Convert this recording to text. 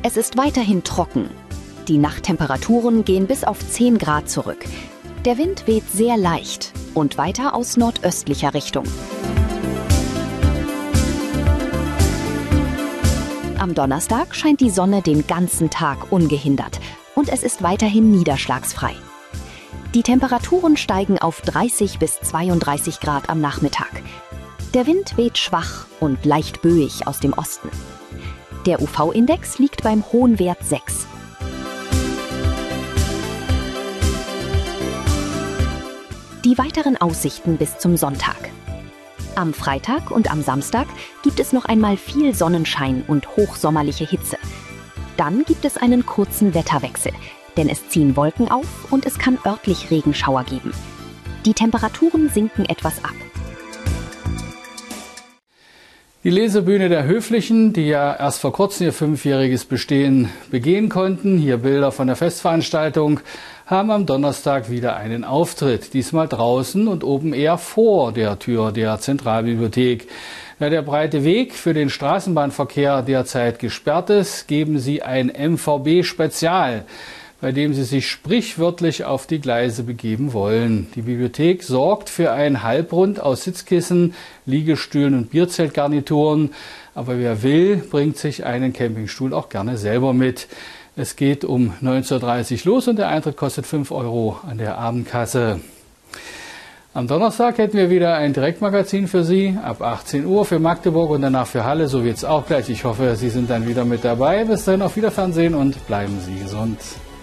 Es ist weiterhin trocken. Die Nachttemperaturen gehen bis auf 10 Grad zurück. Der Wind weht sehr leicht und weiter aus nordöstlicher Richtung. Am Donnerstag scheint die Sonne den ganzen Tag ungehindert und es ist weiterhin niederschlagsfrei. Die Temperaturen steigen auf 30 bis 32 Grad am Nachmittag. Der Wind weht schwach und leicht böig aus dem Osten. Der UV-Index liegt beim hohen Wert 6. Die weiteren Aussichten bis zum Sonntag. Am Freitag und am Samstag gibt es noch einmal viel Sonnenschein und hochsommerliche Hitze. Dann gibt es einen kurzen Wetterwechsel, denn es ziehen Wolken auf und es kann örtlich Regenschauer geben. Die Temperaturen sinken etwas ab. Die Lesebühne der Höflichen, die ja erst vor kurzem ihr 5-jähriges Bestehen begehen konnten, hier Bilder von der Festveranstaltung, haben am Donnerstag wieder einen Auftritt. Diesmal draußen und oben eher vor der Tür der Zentralbibliothek. Da der breite Weg für den Straßenbahnverkehr derzeit gesperrt ist, geben sie ein MVB-Spezial, bei dem sie sich sprichwörtlich auf die Gleise begeben wollen. Die Bibliothek sorgt für einen Halbrund aus Sitzkissen, Liegestühlen und Bierzeltgarnituren. Aber wer will, bringt sich einen Campingstuhl auch gerne selber mit. Es geht um 19:30 Uhr los und der Eintritt kostet 5 € an der Abendkasse. Am Donnerstag hätten wir wieder ein Direktmagazin für Sie, ab 18 Uhr für Magdeburg und danach für Halle, so wird's auch gleich. Ich hoffe, Sie sind dann wieder mit dabei. Bis dahin auf Wiedersehen und bleiben Sie gesund.